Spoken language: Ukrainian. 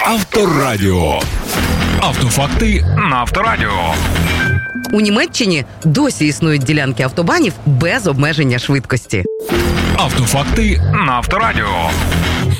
Авторадіо. Автофакти на Авторадіо. У Німеччині досі існують ділянки автобанів без обмеження швидкості. Автофакти на Авторадіо.